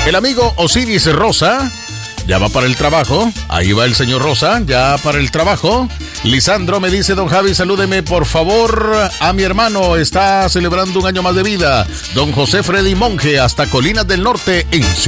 El amigo Osiris Rosa ya va para el trabajo. Ahí va el señor Rosa, ya para el trabajo. Lisandro me dice, don Javi, salúdeme por favor a mi hermano. Está celebrando un año más de vida. Don José Freddy Monje, hasta Colinas del Norte, en Ciudad.